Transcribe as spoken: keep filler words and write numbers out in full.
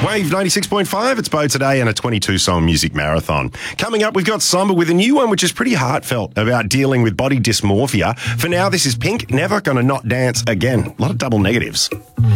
Wave ninety-six point five, it's Bo today and a twenty-two song music marathon. Coming up, we've got Somber with a new one which is pretty heartfelt about dealing with body dysmorphia. For now, this is Pink, Never Gonna Not Dance Again. A lot of double negatives.